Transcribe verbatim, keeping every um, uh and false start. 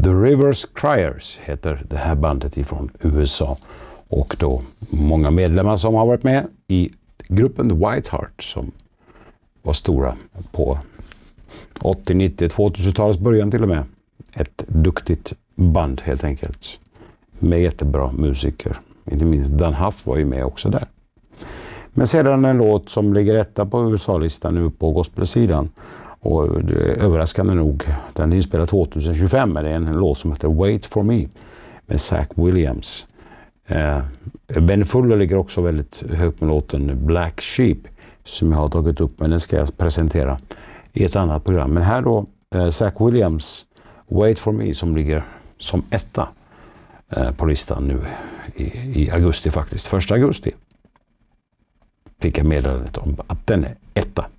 The Rivers Criers heter det här bandet ifrån U S A. Och då många medlemmar som har varit med i gruppen The Whiteheart som var stora på åttio-, nittio-, tvåtusentalets början till och med. Ett duktigt band helt enkelt. Med jättebra musiker. Inte minst Dan Huff var ju med också där. Men sedan en låt som ligger etta på U S A-listan nu på gospelsidan. Och det är överraskande nog, den är inspelad tjugohundratjugofem, men det är en låt som heter Wait for me med Zach Williams. Eh, Ben Fuller ligger också väldigt högt med låten Black Sheep som jag har tagit upp, men den ska jag presentera i ett annat program. Men här då eh, Zach Williams Wait for me som ligger som etta eh, på listan nu i, i augusti faktiskt, första augusti fick jag meddelandet om att den är etta.